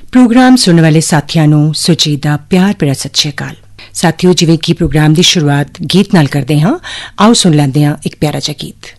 Programme ਸੁਣਨ ਵਾਲੇ ਸਾਥੀਆਂ ਨੂੰ ਸੁਚੇਤ ਦਾ ਪਿਆਰ ਭਰਿਆ ਸਤਿ ਸ਼੍ਰੀ ਅਕਾਲ। ਸਾਥੀਓ, ਜਿਵੇਂ ਕਿ ਪ੍ਰੋਗਰਾਮ ਦੀ ਸ਼ੁਰੂਆਤ ਗੀਤ ਨਾਲ ਕਰਦੇ ਹਾਂ, ਆਓ ਸੁਣ ਲੈਂਦੇ ਹਾਂ ਇੱਕ ਪਿਆਰਾ ਜਿਹਾ ਗੀਤ।